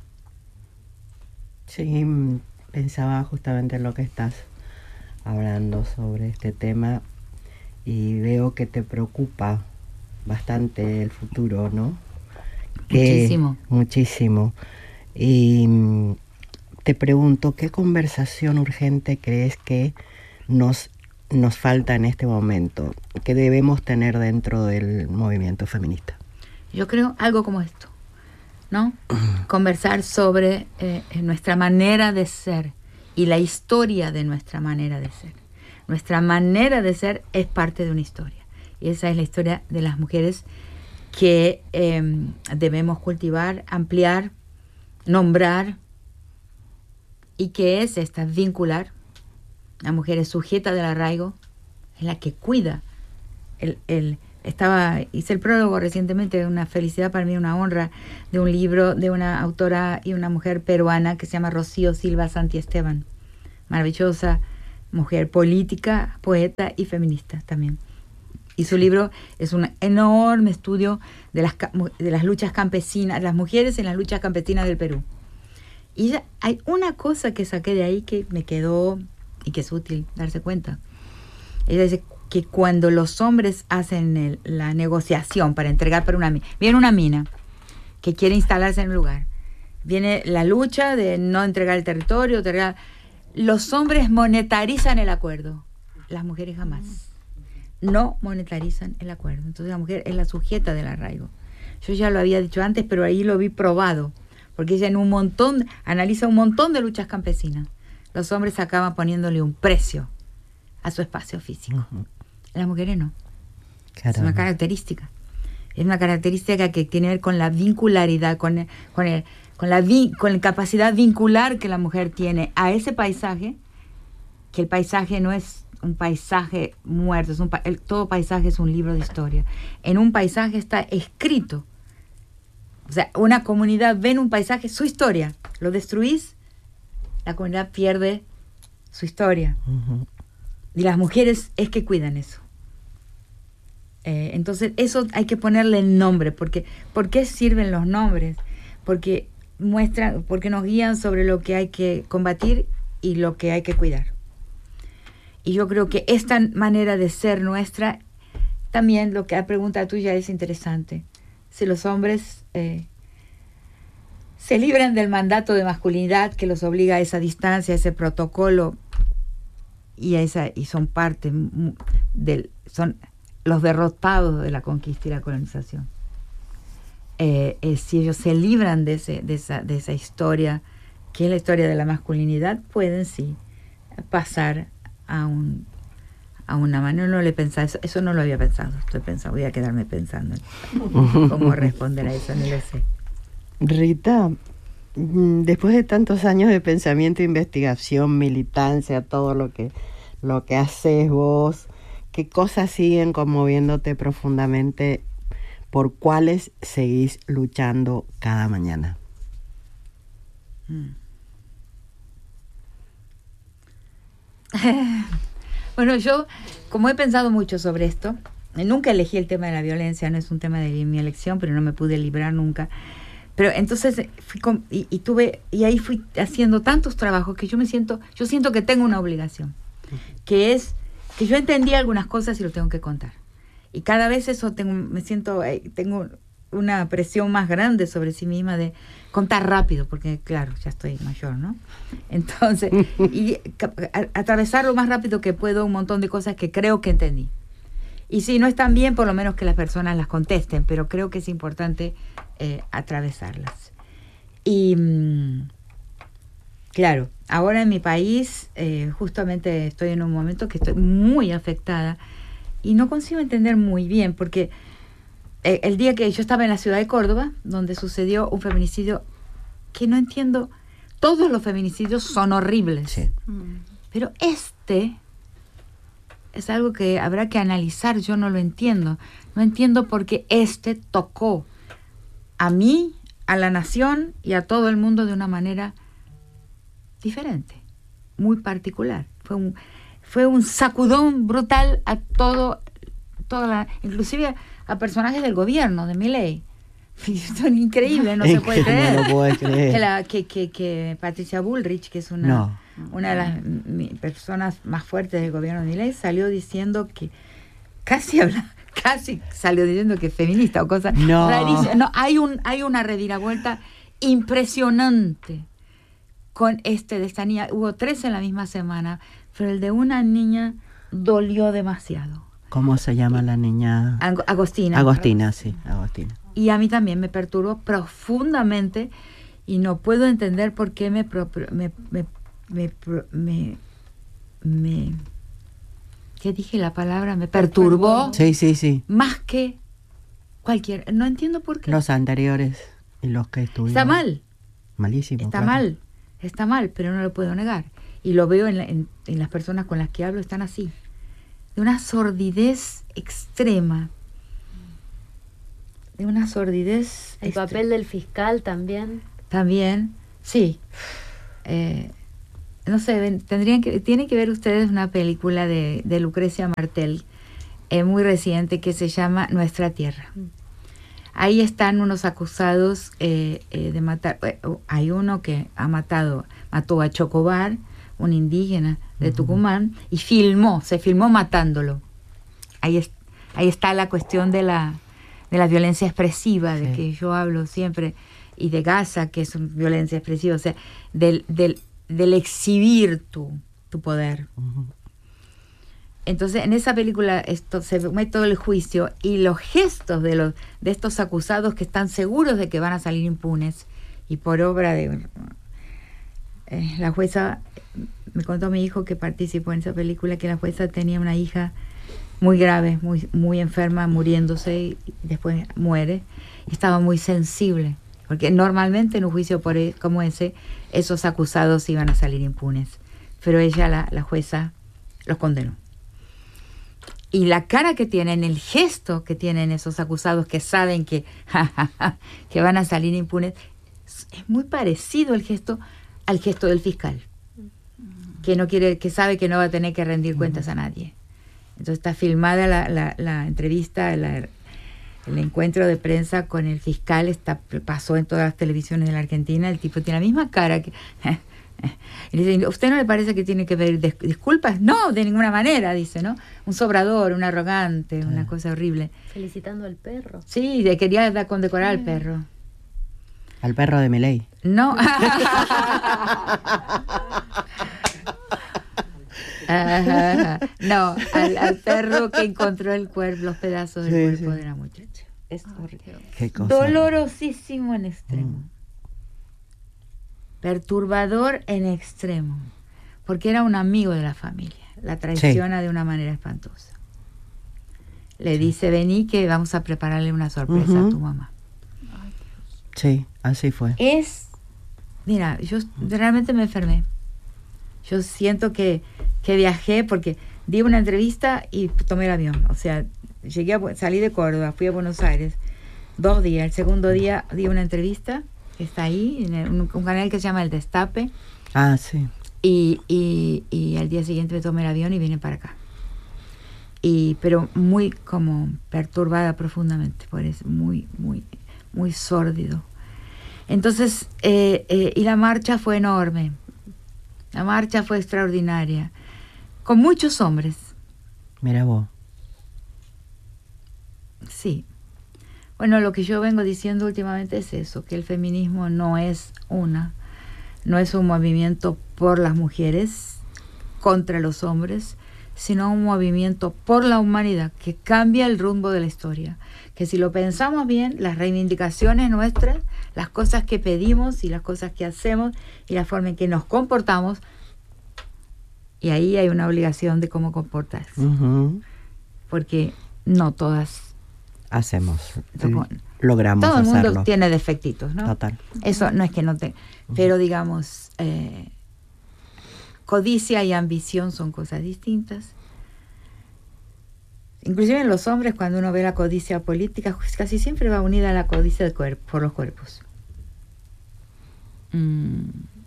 Sí, pensaba justamente en lo que estás hablando sobre este tema y veo que te preocupa bastante el futuro, ¿no? Que, muchísimo. Muchísimo. Y te pregunto, ¿qué conversación urgente crees que nos, nos falta en este momento, que debemos tener dentro del movimiento feminista? Yo creo algo como esto, ¿no? Conversar sobre eh, nuestra manera de ser y la historia de nuestra manera de ser. Nuestra manera de ser es parte de una historia. Y esa es la historia de las mujeres que eh, debemos cultivar, ampliar, nombrar, y que es esta, vincular. La mujer es sujeta del arraigo, es la que cuida el, el, estaba, hice el prólogo recientemente, una felicidad para mí, una honra, de un libro de una autora y una mujer peruana que se llama Rocío Silva Santiesteban. Maravillosa mujer política, poeta y feminista también. Y su libro es un enorme estudio de las, de las luchas campesinas, las mujeres en las luchas campesinas del Perú. Y ya hay una cosa que saqué de ahí que me quedó y que es útil darse cuenta. Ella dice que cuando los hombres hacen el, la negociación para entregar para una mina, viene una mina que quiere instalarse en un lugar, viene la lucha de no entregar el territorio, entregar, los hombres monetarizan el acuerdo, las mujeres jamás. No monetarizan el acuerdo. Entonces la mujer es la sujeta del arraigo. Yo ya lo había dicho antes, pero ahí lo vi probado, porque ella en un montón, analiza un montón de luchas campesinas. Los hombres acaban poniéndole un precio a su espacio físico. Uh-huh. Las mujeres no. Caramba. Es una característica. Es una característica que tiene que ver con la vincularidad, con, el, con, el, con, la, vi, con la capacidad vincular que la mujer tiene a ese paisaje, que el paisaje no es un paisaje muerto, es un pa el, todo paisaje es un libro de historia. En un paisaje está escrito. O sea, una comunidad ve en un paisaje su historia. Lo destruís, la comunidad pierde su historia. Uh-huh. Y las mujeres es que cuidan eso. Eh, entonces, eso hay que ponerle el nombre. Porque, ¿por qué sirven los nombres? Porque muestran, porque nos guían sobre lo que hay que combatir y lo que hay que cuidar. Y yo creo que esta manera de ser nuestra, también lo que la pregunta tuya es interesante. Si los hombres eh, se libran del mandato de masculinidad que los obliga a esa distancia, a ese protocolo, y, a esa, y son parte del, son los derrotados de la conquista y la colonización. Eh, eh, si ellos se libran de, ese, de, esa, de esa historia, que es la historia de la masculinidad, pueden sí pasar a un a una mano. No le pensaba eso, eso no lo había pensado. Estoy pensando, voy a quedarme pensando cómo responder a eso, no lo sé. Rita, después de tantos años de pensamiento, investigación, militancia, todo lo que lo que haces vos, ¿qué cosas siguen conmoviéndote profundamente? ¿Por cuáles seguís luchando cada mañana? Mm. Bueno, yo, como he pensado mucho sobre esto, nunca elegí el tema de la violencia, no es un tema de mi elección, pero no me pude librar nunca. Pero entonces fui con, y, y tuve y ahí fui haciendo tantos trabajos que yo me siento, yo siento que tengo una obligación, que es que yo entendí algunas cosas y lo tengo que contar. Y cada vez eso tengo, me siento, tengo una presión más grande sobre sí misma de contar rápido, porque claro, ya estoy mayor, ¿no? Entonces, y a, atravesar lo más rápido que puedo un montón de cosas que creo que entendí. Y si no están bien, por lo menos que las personas las contesten, pero creo que es importante eh, atravesarlas. Y mmm, claro, ahora en mi país, eh, justamente estoy en un momento que estoy muy afectada y no consigo entender muy bien, porque eh, el día que yo estaba en la ciudad de Córdoba, donde sucedió un feminicidio que no entiendo, todos los feminicidios son horribles, sí. Pero este es algo que habrá que analizar, yo no lo entiendo. No entiendo por qué este tocó a mí, a la nación y a todo el mundo de una manera diferente, muy particular. Fue un, fue un sacudón brutal a todo, toda la, inclusive a personajes del gobierno, de Milei. Son increíbles, no se puede creer. No lo puedo creer. Que, la, que, que, que Patricia Bullrich, que es una, no. una de las mi, personas más fuertes del gobierno de Milei, salió diciendo que casi habla, casi salió diciendo que es feminista o cosas no. rarísimas. No, hay un, hay una reviravuelta impresionante con este de esta niña. Hubo tres en la misma semana, pero el de una niña dolió demasiado. ¿Cómo se llama la niña? Ag- Agostina. Agostina, sí, Agostina. Y a mí también me perturbó profundamente y no puedo entender por qué me pro, me, me, me, me, me ¿qué dije la palabra? Me perturbó. Sí, sí, sí. Más que cualquier, no entiendo por qué. Los anteriores y los que estuvieron. Está mal. Malísimo. Está claro. mal, está mal, pero no lo puedo negar. Y lo veo en, la, en, en las personas con las que hablo, están así. De una sordidez extrema. de una sordidez. El este, papel del fiscal también. También, sí. Eh, no sé, ven, tendrían que, tienen que ver ustedes una película de, de Lucrecia Martel, eh, muy reciente, que se llama Nuestra Tierra. Mm. Ahí están unos acusados eh, eh, de matar. Eh, hay uno que ha matado, mató a Chocobar, un indígena de Tucumán, y filmó, se filmó matándolo. Ahí, es, ahí está la cuestión de la, de la violencia expresiva, de sí. que yo hablo siempre, y de Gaza, que es una violencia expresiva, o sea, del, del, del exhibir tu, tu poder. Uh-huh. Entonces, en esa película esto, se ve todo el juicio y los gestos de, los, de estos acusados que están seguros de que van a salir impunes, y por obra de... Eh, la jueza, me contó mi hijo que participó en esa película, que la jueza tenía una hija muy grave, muy, muy enferma, muriéndose, y después muere, y estaba muy sensible, porque normalmente en un juicio por, como ese, esos acusados iban a salir impunes, pero ella, la, la jueza, los condenó. Y la cara que tienen, el gesto que tienen esos acusados que saben que, ja, ja, ja, que van a salir impunes, es muy parecido el gesto al gesto del fiscal, que no quiere, que sabe que no va a tener que rendir cuentas a nadie. Entonces está filmada la, la, la entrevista, la, el encuentro de prensa con el fiscal, está, pasó en todas las televisiones de la Argentina, el tipo tiene la misma cara que... Y le dice, ¿usted no le parece que tiene que pedir disculpas? No, de ninguna manera, dice, ¿no? Un sobrador, un arrogante, una ah. cosa horrible. Felicitando al perro. Sí, le quería dar, condecorar al perro. ¿Al perro de Milei? No. uh, no, al, al perro que encontró el cuerpo, los pedazos del sí, cuerpo sí. de la muchacha. Es horrible. Qué cosa. Dolorosísimo en extremo. Mm. Perturbador en extremo, porque era un amigo de la familia, la traiciona sí. de una manera espantosa. Le sí. dice, vení que vamos a prepararle una sorpresa uh-huh. a tu mamá. Sí, así fue. Es, mira, yo realmente me enfermé. Yo siento que, que viajé porque di una entrevista y tomé el avión. O sea, llegué a, salí de Córdoba, fui a Buenos Aires, dos días. El segundo día di una entrevista, que está ahí, en el, un, un canal que se llama El Destape. Ah, sí. Y, y, y al día siguiente me tomé el avión y vine para acá. Y, pero muy como perturbada profundamente, por eso, muy, muy, muy sórdido. Entonces, eh, eh, y la marcha fue enorme. La marcha fue extraordinaria, con muchos hombres. Mira vos. Sí. Bueno, lo que yo vengo diciendo últimamente es eso, que el feminismo no es una, no es un movimiento por las mujeres, contra los hombres, sino un movimiento por la humanidad, que cambia el rumbo de la historia. Que si lo pensamos bien, las reivindicaciones nuestras, las cosas que pedimos y las cosas que hacemos y la forma en que nos comportamos, y ahí hay una obligación de cómo comportarse. Uh-huh. Porque no todas hacemos, no, logramos todo el hacerlo. Mundo tiene defectitos, ¿no? Total. Eso no es que no te... Pero digamos, eh, codicia y ambición son cosas distintas. Inclusive en los hombres, cuando uno ve la codicia política, casi siempre va unida a la codicia de cuerpo, por los cuerpos. Mm.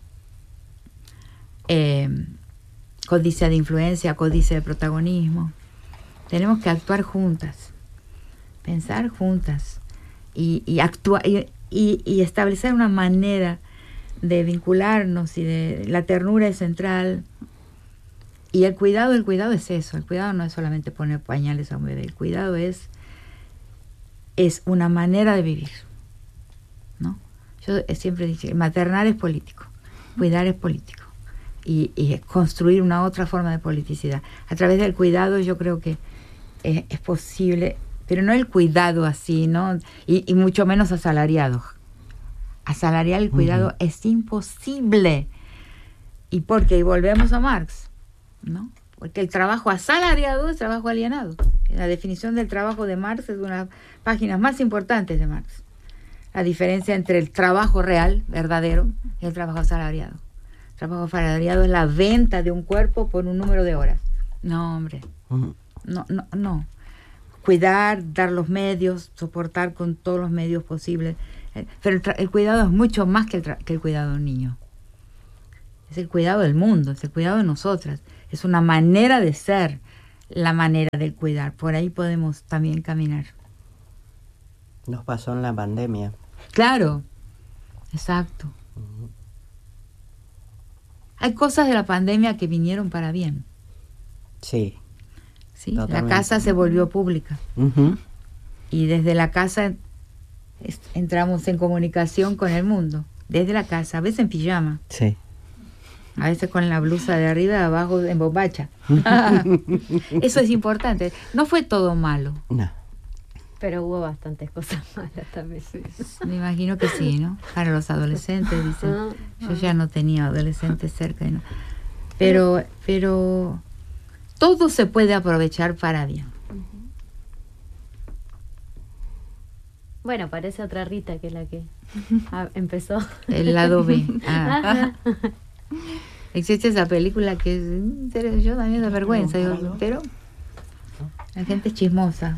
Eh, codicia de influencia, codicia de protagonismo. Tenemos que actuar juntas, pensar juntas y, y actuar y, y, y establecer una manera de vincularnos, y de la ternura es central. Y el cuidado, el cuidado es eso, el cuidado no es solamente poner pañales a un bebé, el cuidado es, es una manera de vivir, ¿no? Yo siempre he dicho, maternar es político, cuidar es político, y, y construir una otra forma de politicidad. A través del cuidado yo creo que es, es posible, pero no el cuidado así, ¿no? Y, y mucho menos asalariado. Asalariar el cuidado uh-huh. es imposible. ¿Y por qué? Y volvemos a Marx, ¿no? Porque el trabajo asalariado es trabajo alienado. La definición del trabajo de Marx es una de las páginas más importantes de Marx. La diferencia entre el trabajo real, verdadero, y el trabajo asalariado. El trabajo asalariado es la venta de un cuerpo por un número de horas. No, hombre. Uh-huh. No, no, no. cuidar, dar los medios, soportar con todos los medios posibles. Pero el, tra- el cuidado es mucho más que el, tra- que el cuidado de un niño. Es el cuidado del mundo, es el cuidado de nosotras. Es una manera de ser, la manera de cuidar. Por ahí podemos también caminar. Nos pasó en la pandemia. Claro, exacto. Uh-huh. Hay cosas de la pandemia que vinieron para bien. Sí. Sí, la casa se volvió pública. Uh-huh. Y desde la casa est- entramos en comunicación con el mundo. Desde la casa, a veces en pijama. Sí. A veces con la blusa de arriba y de abajo en bombacha. Eso es importante. No fue todo malo. No. Pero hubo bastantes cosas malas también. Sí. Me imagino que sí, ¿no? Para los adolescentes, dicen. Ah, Yo ah. ya no tenía adolescentes cerca. ¿No? Pero, pero todo se puede aprovechar para bien. Bueno, parece otra Rita que la que ah, empezó. El lado B. Ah. Existe esa película que es, yo también da vergüenza, digo, pero la gente es chismosa.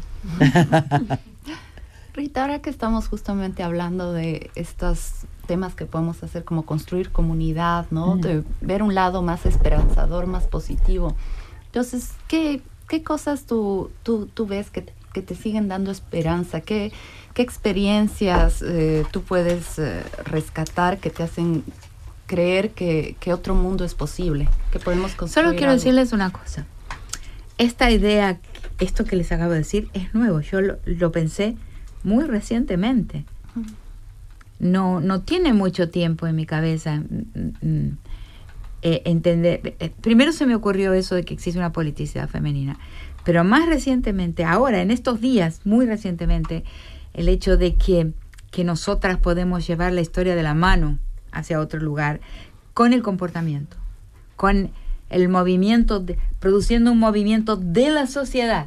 Rita, ahora que estamos justamente hablando de estos temas que podemos hacer como construir comunidad, ¿no? Mm. De ver un lado más esperanzador, más positivo. Entonces, ¿qué, qué cosas tú, tú, tú ves que te, que te siguen dando esperanza? ¿Qué, qué experiencias eh, tú puedes eh, rescatar que te hacen creer que, que otro mundo es posible? Que podemos construir. Solo quiero algo? decirles una cosa. Esta idea, esto que les acabo de decir, es nuevo. Yo lo, lo pensé muy recientemente. No, no tiene mucho tiempo en mi cabeza eh, entender. Eh, primero se me ocurrió eso de que existe una politicidad femenina, pero más recientemente, ahora, en estos días, muy recientemente, el hecho de que, que nosotras podemos llevar la historia de la mano hacia otro lugar, con el comportamiento, con el movimiento, de, produciendo un movimiento de la sociedad.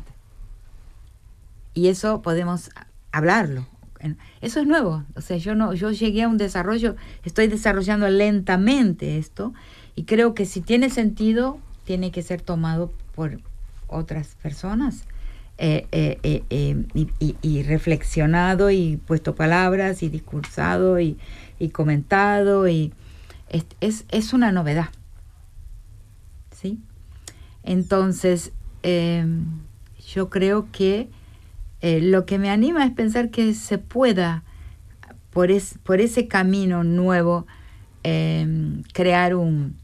Y eso podemos hablarlo. Eso es nuevo. O sea, yo no, yo llegué a un desarrollo, estoy desarrollando lentamente esto, y creo que si tiene sentido, tiene que ser tomado por otras personas, eh, eh, eh, eh, y, y, y reflexionado, y puesto palabras, y discursado, y, y comentado, y es, es, es una novedad. ¿Sí? Entonces, eh, yo creo que eh, lo que me anima es pensar que se pueda, por, es, por ese camino nuevo, eh, crear un,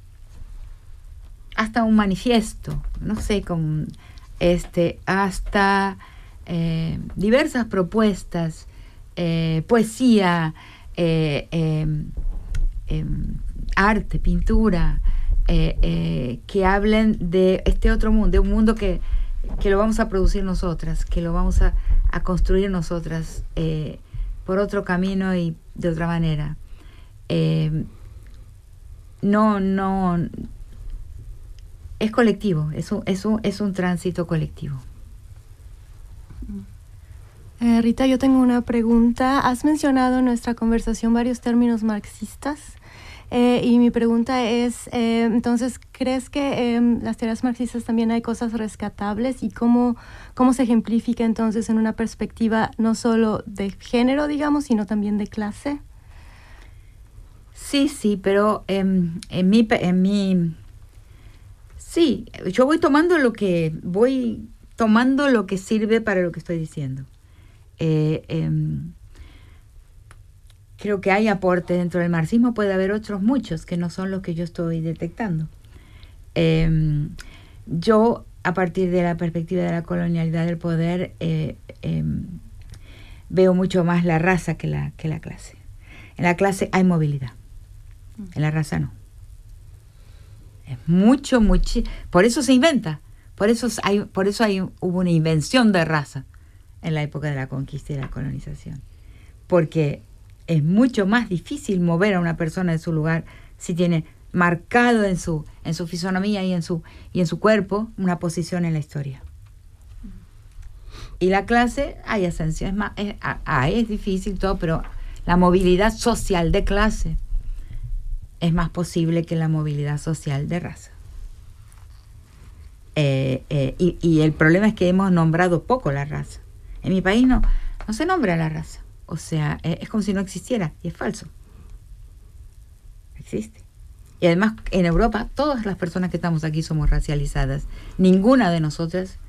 hasta un manifiesto, no sé, con, este, hasta eh, diversas propuestas, eh, poesía, eh, eh, eh, arte, pintura, eh, eh, que hablen de este otro mundo, de un mundo que, que lo vamos a producir nosotras, que lo vamos a, a construir nosotras eh, por otro camino y de otra manera. Eh, no, no, es colectivo, es un, es un, es un tránsito colectivo. Eh, Rita, yo tengo una pregunta. Has mencionado en nuestra conversación varios términos marxistas. Eh, y mi pregunta es, eh, entonces, ¿crees que eh, las teorías marxistas también hay cosas rescatables? ¿Y cómo, cómo se ejemplifica entonces en una perspectiva no solo de género, digamos, sino también de clase? Sí, sí, pero en, en mi... En mi sí, yo voy tomando lo que... Voy tomando lo que sirve para lo que estoy diciendo. Eh, eh, Creo que hay aportes dentro del marxismo, puede haber otros muchos que no son los que yo estoy detectando. Eh, yo, a partir de la perspectiva de la colonialidad del poder, eh, eh, veo mucho más la raza que la, que la clase. En la clase hay movilidad, en la raza no. Es mucho, mucho. Por eso se inventa, por eso hay, por eso hay, hubo una invención de raza en la época de la conquista y de la colonización. Porque es mucho más difícil mover a una persona de su lugar si tiene marcado en su, en su fisonomía y en su, y en su cuerpo una posición en la historia. Y la clase, hay ascensión, es, más, es, es difícil todo, pero la movilidad social de clase es más posible que la movilidad social de raza. Eh, eh, y, y el problema es que hemos nombrado poco la raza. En mi país no, no se nombra la raza. O sea, eh, es como si no existiera, y es falso. Existe. Y además, en Europa, todas las personas que estamos aquí somos racializadas. Ninguna de nosotras